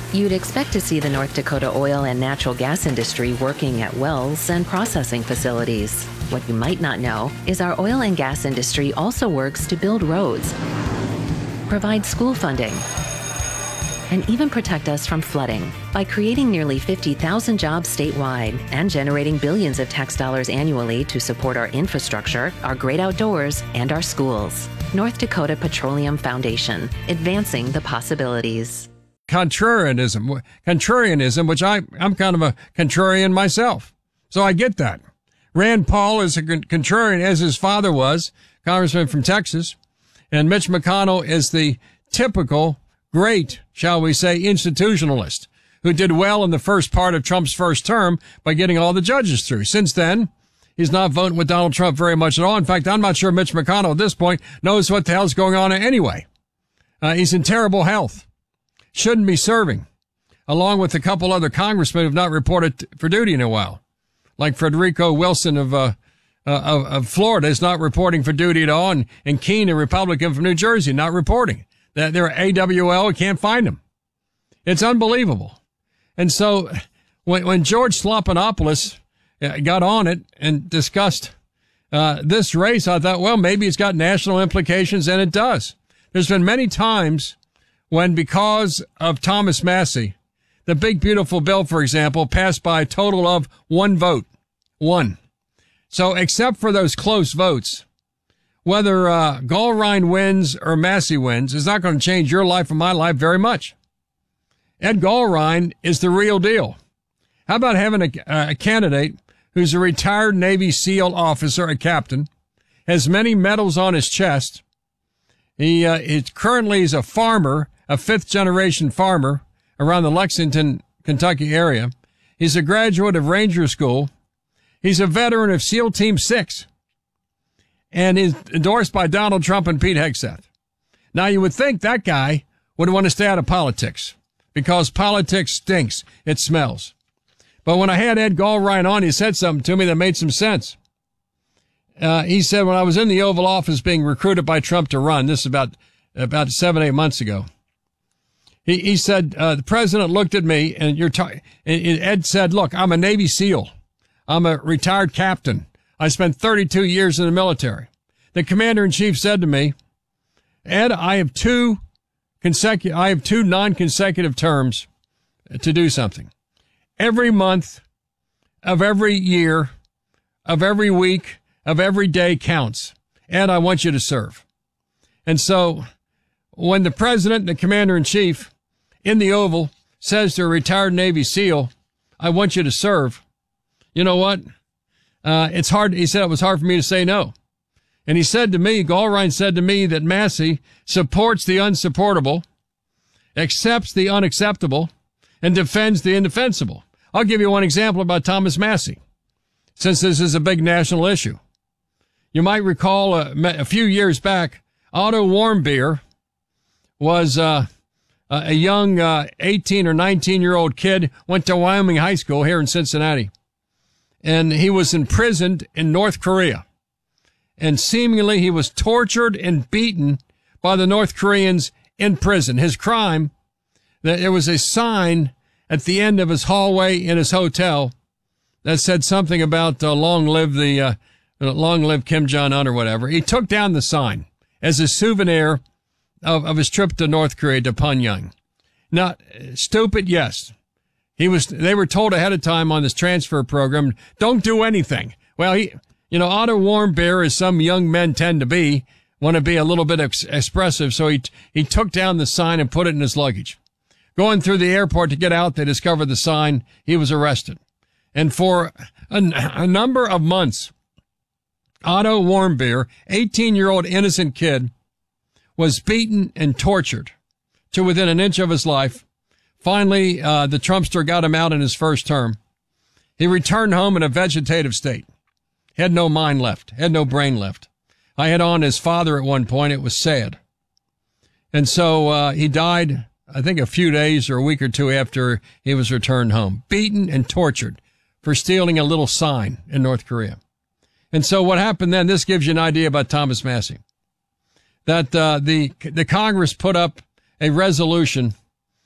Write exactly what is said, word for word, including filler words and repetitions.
You'd expect to see the North Dakota oil and natural gas industry working at wells and processing facilities. What you might not know is our oil and gas industry also works to build roads, provide school funding, and even protect us from flooding by creating nearly fifty thousand jobs statewide and generating billions of tax dollars annually to support our infrastructure, our great outdoors, and our schools. North Dakota Petroleum Foundation, advancing the possibilities. Contrarianism, contrarianism, which I, I'm kind of a contrarian myself. So I get that. Rand Paul is a contrarian, as his father was, congressman from Texas. And Mitch McConnell is the typical great, shall we say, institutionalist who did well in the first part of Trump's first term by getting all the judges through. Since then, he's not voting with Donald Trump very much at all. In fact, I'm not sure Mitch McConnell at this point knows what the hell's going on anyway. Uh, he's in terrible health. Shouldn't be serving, along with a couple other congressmen who've not reported for duty in a while, like Frederico Wilson of, uh, uh, of, of Florida is not reporting for duty at all, and, and Keene, a Republican from New Jersey, not reporting. That they're A W L, we can't find them. It's unbelievable. And so when, when George Slopinopoulos got on it and discussed uh, this race, I thought, well, maybe it's got national implications, and it does. There's been many times when, because of Thomas Massie, the big, beautiful bill, for example, passed by a total of one vote. One. So except for those close votes, whether uh, Gallrein wins or Massie wins is not going to change your life or my life very much. Ed Gallrein is the real deal. How about having a, a candidate who's a retired Navy SEAL officer, a captain, has many medals on his chest. He uh, is currently is a farmer, a fifth-generation farmer around the Lexington, Kentucky area. He's a graduate of Ranger School. He's a veteran of SEAL Team six. And is endorsed by Donald Trump and Pete Hegseth. Now, you would think that guy would want to stay out of politics because politics stinks. It smells. But when I had Ed Gallrein on, he said something to me that made some sense. Uh, he said, when I was in the Oval Office being recruited by Trump to run, this is about, about seven, eight months ago. He, he said, uh, the president looked at me and you're talking, Ed said, look, I'm a Navy SEAL. I'm a retired captain. I spent thirty-two years in the military. The commander-in-chief said to me, Ed, I have two consecutive, I have two non-consecutive terms to do something. Every month of every year, of every week, of every day counts. Ed, I want you to serve. And so when the president and the commander-in-chief in the Oval says to a retired Navy SEAL, I want you to serve, you know what? Uh, it's hard. He said it was hard for me to say no. And he said to me, Gallrein said to me that Massie supports the unsupportable, accepts the unacceptable, and defends the indefensible. I'll give you one example about Thomas Massie, since this is a big national issue. You might recall a, a few years back, Otto Warmbier was uh, a young uh, eighteen or nineteen year old kid, went to Wyoming High School here in Cincinnati. And he was imprisoned in North Korea. And seemingly he was tortured and beaten by the North Koreans in prison. His crime, that there was a sign at the end of his hallway in his hotel that said something about uh, long live the, uh, long live Kim Jong-un or whatever. He took down the sign as a souvenir of, of his trip to North Korea, to Pyongyang. Now, stupid, yes. He was, they were told ahead of time on this transfer program, don't do anything. Well, he, you know, Otto Warmbier, as some young men tend to be, want to be a little bit ex- expressive. So he, he took down the sign and put it in his luggage. Going through the airport to get out, they discovered the sign. He was arrested. And for a, a number of months, Otto Warmbier, eighteen year old innocent kid, was beaten and tortured to within an inch of his life. Finally, uh, the Trumpster got him out in his first term. He returned home in a vegetative state. Had no mind left, had no brain left. I had on his father at one point. It was sad. And so uh, he died, I think, a few days or a week or two after he was returned home, beaten and tortured for stealing a little sign in North Korea. And so what happened then, this gives you an idea about Thomas Massie, that uh, the the Congress put up a resolution